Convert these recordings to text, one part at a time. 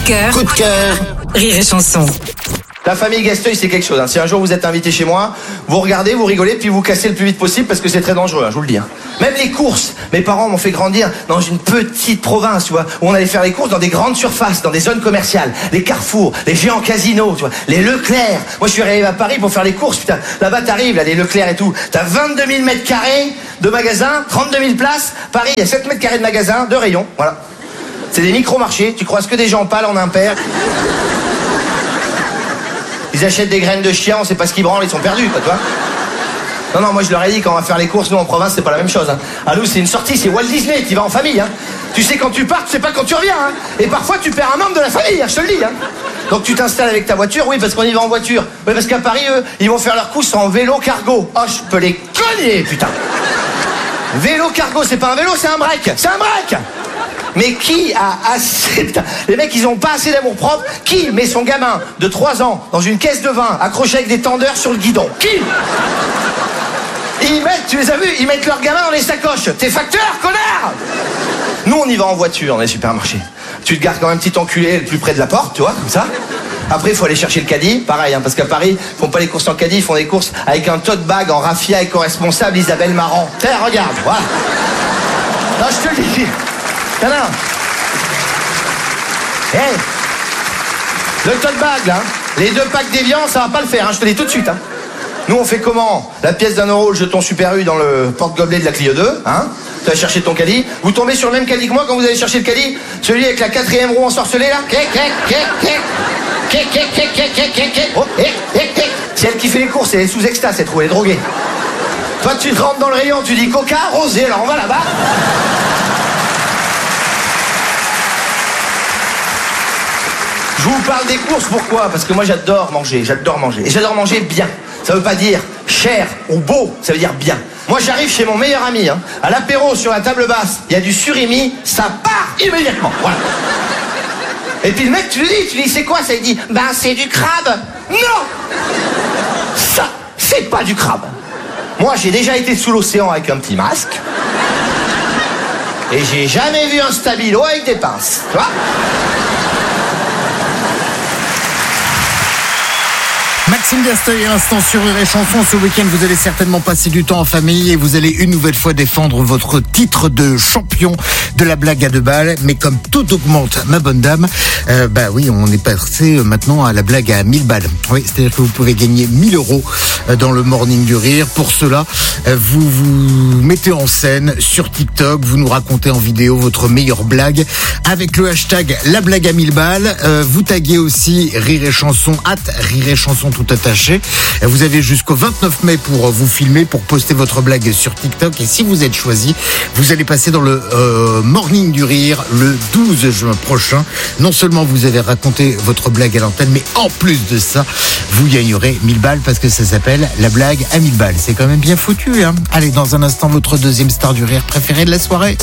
de cœur. Coup de cœur. Rire et chanson. La famille Gasteuil, c'est quelque chose. Si un jour vous êtes invité chez moi, vous regardez, vous rigolez, puis vous cassez le plus vite possible parce que c'est très dangereux, je vous le dis. Même les courses. Mes parents m'ont fait grandir dans une petite province, tu vois, où on allait faire les courses dans des grandes surfaces, dans des zones commerciales, les carrefours, les géants casinos, tu vois, les Leclerc. Moi, je suis arrivé à Paris pour faire les courses, putain. Là-bas, t'arrives, là, les Leclerc et tout. T'as 22 000 mètres carrés de magasins, 32 000 places. Paris, il y a 7 mètres carrés de magasins, de rayons, voilà. C'est des micro-marchés, tu croises que des gens pâles en impair. Ils achètent des graines de chien, on sait pas ce qu'ils branlent, ils sont perdus, quoi, tu vois. Non, moi je leur ai dit, quand on va faire les courses, nous en province, c'est pas la même chose. À nous, c'est une sortie, c'est Walt Disney, tu vas en famille. Tu sais quand tu pars, tu sais pas quand tu reviens. Et parfois, tu perds un membre de la famille, je te le dis. Donc tu t'installes avec ta voiture, oui, parce qu'on y va en voiture. Oui, parce qu'à Paris, eux, ils vont faire leurs courses en vélo cargo. Oh, je peux les cogner, putain. Vélo cargo, c'est pas un vélo, c'est un break. C'est un break. Mais qui a assez... Putain, les mecs, ils ont pas assez d'amour propre. Qui met son gamin de 3 ans dans une caisse de vin accroché avec des tendeurs sur le guidon? Qui? Ils mettent, tu les as vus, ils mettent leur gamin dans les sacoches. T'es facteur, connard! Nous, on y va en voiture dans les supermarchés. Tu te gares comme un petit enculé le plus près de la porte, tu vois, comme ça. Après, il faut aller chercher le caddie. Pareil, parce qu'à Paris, ils font pas les courses en caddie, ils font des courses avec un tote bag en raffia éco-responsable Isabelle Marant. Tiens, regarde, voilà. Non, je te le dis. Non. Hey, le tote bag, là, les 2 packs d'Évian, ça va pas le faire, je te le dis tout de suite. Nous, on fait comment? La pièce d'1 €, le jeton Super U dans le porte-gobelet de la Clio 2, Tu vas chercher ton caddie. Vous tombez sur le même caddie que moi quand vous allez chercher le caddie? Celui avec la 4e roue ensorcelée, là? C'est elle qui fait les courses, elle est sous extase, cette roue, elle est droguée. Toi, tu te rentres dans le rayon, tu dis Coca, rosé, alors on va là-bas. Je vous parle des courses, pourquoi? Parce que moi j'adore manger. Et j'adore manger bien. Ça veut pas dire cher ou beau, ça veut dire bien. Moi j'arrive chez mon meilleur ami, à l'apéro sur la table basse, il y a du surimi, ça part immédiatement. Voilà. Et puis le mec, tu lui dis c'est quoi ça? Il dit, c'est du crabe. Non! Ça, c'est pas du crabe. Moi j'ai déjà été sous l'océan avec un petit masque. Et j'ai jamais vu un stabilo avec des pinces. Tu vois? Maxime Gasteuil à l'instant sur Rire et Chanson. Ce week-end, vous allez certainement passer du temps en famille et vous allez une nouvelle fois défendre votre titre de champion de la blague à 2 balles. Mais comme tout augmente, ma bonne dame, oui, on est passé maintenant à la blague à 1000 balles. Oui, c'est-à-dire que vous pouvez gagner 1000 € dans le Morning du Rire. Pour cela, vous vous mettez en scène sur TikTok, vous nous racontez en vidéo votre meilleure blague avec le hashtag la blague à 1000 balles. Vous taguez aussi Rire et Chanson, @Rire et Chanson tout attaché. Vous avez jusqu'au 29 mai pour vous filmer, pour poster votre blague sur TikTok. Et si vous êtes choisi, vous allez passer dans le Morning du Rire le 12 juin prochain. Non seulement vous avez raconté votre blague à l'antenne, mais en plus de ça, vous gagnerez 1000 balles parce que ça s'appelle la blague à 1000 balles. C'est quand même bien foutu, Allez, dans un instant, votre deuxième star du rire préférée de la soirée.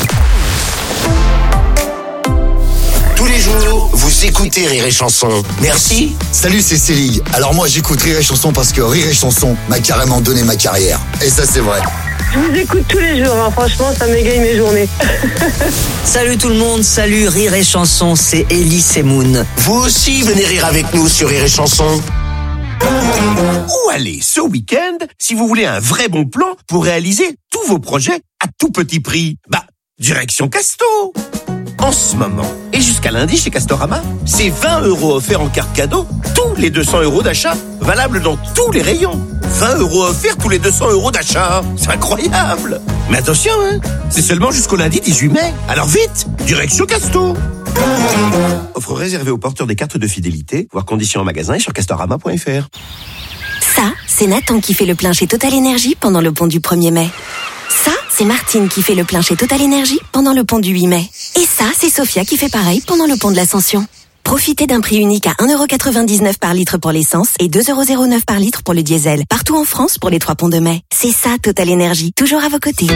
Tous les jours, vous écoutez Rire et Chanson. Merci. Salut, c'est Céline. Alors moi, j'écoute Rire et Chanson parce que Rire et Chanson m'a carrément donné ma carrière. Et ça, c'est vrai. Je vous écoute tous les jours, franchement, ça m'égaye mes journées. Salut tout le monde, salut Rire et Chanson, c'est Elie Semoun. Vous aussi, venez rire avec nous sur Rire et Chanson. Où aller ce week-end si vous voulez un vrai bon plan pour réaliser tous vos projets à tout petit prix? Direction Casto. En ce moment, et jusqu'à lundi chez Castorama, c'est 20 € offerts en carte cadeau, tous les 200 € d'achat, valable dans tous les rayons. 20 € offerts tous les 200 € d'achat, c'est incroyable. Mais attention, c'est seulement jusqu'au lundi 18 mai, alors vite, direction Casto. Offre réservée aux porteurs des cartes de fidélité, voir conditions en magasin et sur castorama.fr. Ça, c'est Nathan qui fait le plein chez Total Energy pendant le pont du 1er mai. Ça, c'est Martine qui fait le plein chez Total Energy pendant le pont du 8 mai. Et ça, c'est Sophia qui fait pareil pendant le pont de l'Ascension. Profitez d'un prix unique à 1,99 € par litre pour l'essence et 2,09 € par litre pour le diesel. Partout en France pour les 3 ponts de mai. C'est ça, Total Energy. Toujours à vos côtés.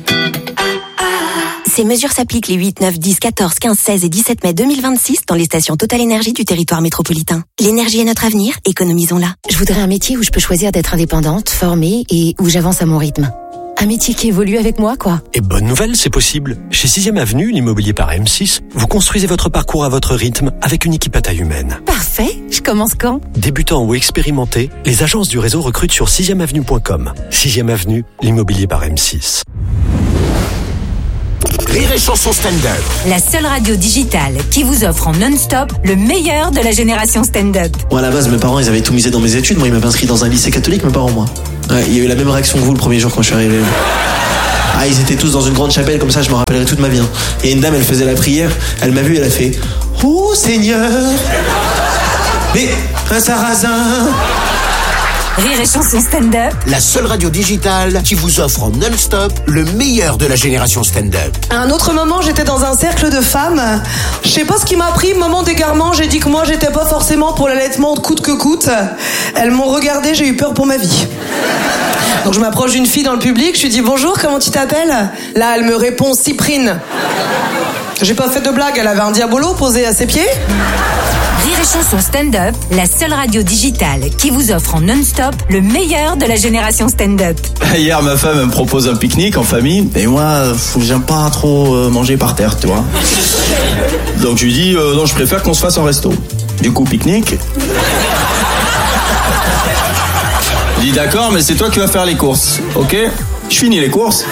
Ces mesures s'appliquent les 8, 9, 10, 14, 15, 16 et 17 mai 2026 dans les stations Total Energy du territoire métropolitain. L'énergie est notre avenir, économisons-la. Je voudrais un métier où je peux choisir d'être indépendante, formée et où j'avance à mon rythme. Un métier qui évolue avec moi, quoi. Et bonne nouvelle, c'est possible. Chez 6ème Avenue, l'immobilier par M6, vous construisez votre parcours à votre rythme avec une équipe à taille humaine. Parfait. Je commence quand? Débutants ou expérimentés, les agences du réseau recrutent sur 6emeavenue.com. 6ème Avenue, l'immobilier par M6. Rire et Chanson stand-up. La seule radio digitale qui vous offre en non-stop le meilleur de la génération stand-up. Moi, à la base, mes parents, ils avaient tout misé dans mes études. Moi, ils m'avaient inscrit dans un lycée catholique, mes parents, moi. Ouais, il y a eu la même réaction que vous le premier jour quand je suis arrivé. Ah, ils étaient tous dans une grande chapelle, comme ça, je me rappellerai toute ma vie. Il y a une dame, elle faisait la prière, elle m'a vu, elle a fait « Oh, Seigneur, mais un sarrasin !» Rire et Chanson stand-up. La seule radio digitale qui vous offre en non-stop le meilleur de la génération stand-up. À un autre moment, j'étais dans un cercle de femmes. Je sais pas ce qui m'a pris, moment d'égarement, j'ai dit que moi, j'étais pas forcément pour l'allaitement coûte que coûte. Elles m'ont regardé, j'ai eu peur pour ma vie. Donc je m'approche d'une fille dans le public, je lui dis « Bonjour, comment tu t'appelles ?» Là, elle me répond « Cyprine ». J'ai pas fait de blague, elle avait un diabolo posé à ses pieds. Rire et Chanson stand-up, la seule radio digitale qui vous offre en non-stop le meilleur de la génération stand-up. Hier, ma femme elle me propose un pique-nique en famille, et moi, j'aime pas trop manger par terre, tu vois. Donc je lui dis non, je préfère qu'on se fasse un resto. Du coup, pique-nique. Je dis d'accord, mais c'est toi qui vas faire les courses, ok? Je finis les courses.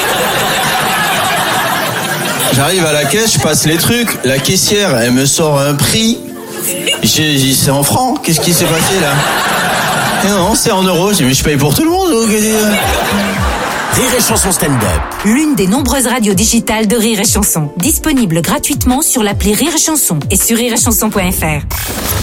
J'arrive à la caisse, je passe les trucs, la caissière, elle me sort un prix. J'ai dit, c'est en francs, qu'est-ce qui s'est passé là? Et non, c'est en euros. J'ai dit, mais je paye pour tout le monde. Rire et Chanson stand-up. L'une des nombreuses radios digitales de Rire et Chanson. Disponible gratuitement sur l'appli Rire et Chanson et sur rireetchanson.fr.